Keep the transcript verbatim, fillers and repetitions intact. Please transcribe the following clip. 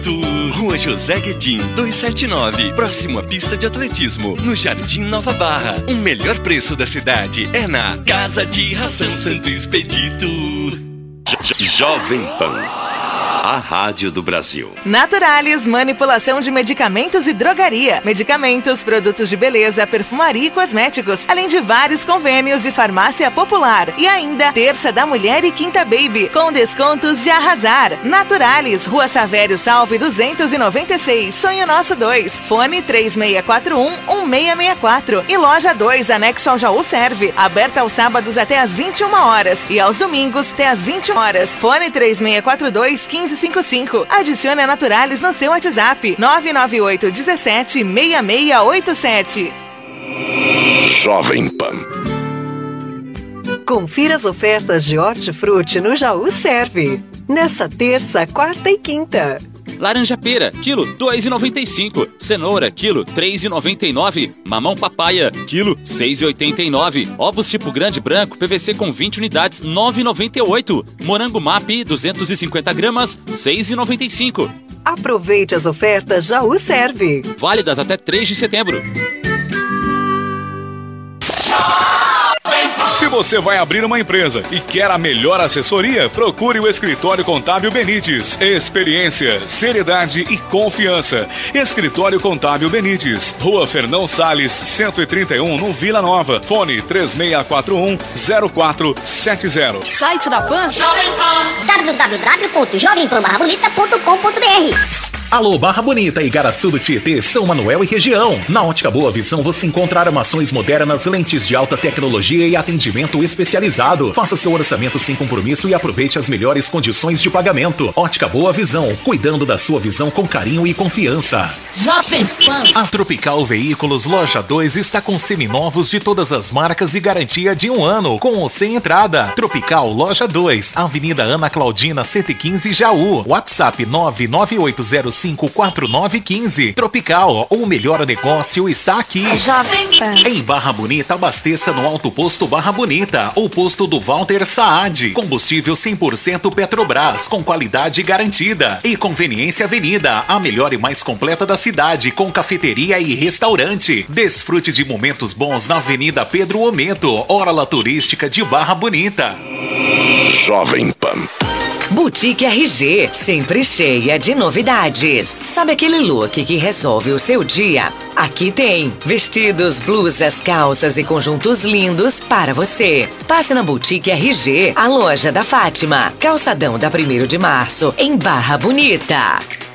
Rua José Guedin, duzentos e setenta e nove, próximo à pista de atletismo, no Jardim Nova Barra. O melhor preço da cidade é na Casa de Ração Santo Expedito. Jovem Pan, a rádio do Brasil. Naturalis, manipulação de medicamentos e drogaria. Medicamentos, produtos de beleza, perfumaria e cosméticos. Além de vários convênios e farmácia popular. E ainda, terça da mulher e quinta baby, com descontos de arrasar. Naturalis, Rua Savério Salve duzentos e noventa e seis, Sonho Nosso dois. Fone três seis quatro um, um seis seis quatro. E Loja dois, anexo ao Jaú Serve. Aberta aos sábados até às vinte e uma horas. E aos domingos até às vinte horas. Fone três seis quatro dois, um cinco cinco cinco. Adicione a Naturalis no seu WhatsApp nove nove oito um sete, seis seis oito sete. Jovem Pan. Confira as ofertas de hortifruti no Jaú Serve. Nessa terça, quarta e quinta. Laranja pera, quilo dois reais e noventa e cinco. Cenoura, quilo três reais e noventa e nove. Mamão papaya, quilo seis reais e oitenta e nove. Ovos tipo grande branco, P V C com vinte unidades, nove reais e noventa e oito. Morango Map, duzentos e cinquenta gramas, seis reais e noventa e cinco. Aproveite as ofertas Jaú Serve. Válidas até três de setembro. Se você vai abrir uma empresa e quer a melhor assessoria, procure o Escritório Contábil Benites. Experiência, seriedade e confiança. Escritório Contábil Benites, Rua Fernão Salles, cento e trinta e um, no Vila Nova. Fone três seis quatro um, zero quatro sete zero. Site da Pan? Jovem Pan. w w w ponto jovem pan barra bonita ponto com ponto b r. Alô, Barra Bonita, Igaraçu do Tietê, São Manuel e região. Na Ótica Boa Visão você encontra armações modernas, lentes de alta tecnologia e atendimento especializado. Faça seu orçamento sem compromisso e aproveite as melhores condições de pagamento. Ótica Boa Visão, cuidando da sua visão com carinho e confiança. Jovem Pan. A Tropical Veículos Loja dois está com seminovos de todas as marcas e garantia de um ano, com ou sem entrada. Tropical Loja dois, Avenida Ana Claudina, cento e quinze, Jaú. WhatsApp nove nove oito zero cinco quatro nove um cinco. Tropical, o melhor negócio está aqui. Jovem Pan. Em Barra Bonita, abasteça no Alto Posto Barra Bonita, o posto do Walter Saad. Combustível cem por cento Petrobras, com qualidade garantida. E Conveniência Avenida, a melhor e mais completa da cidade, com cafeteria e restaurante. Desfrute de momentos bons na Avenida Pedro Omento, orla turística de Barra Bonita. Jovem Pan. Boutique R G, sempre cheia de novidades. Sabe aquele look que resolve o seu dia? Aqui tem vestidos, blusas, calças e conjuntos lindos para você. Passe na Boutique R G, a loja da Fátima, calçadão da primeiro de março, em Barra Bonita.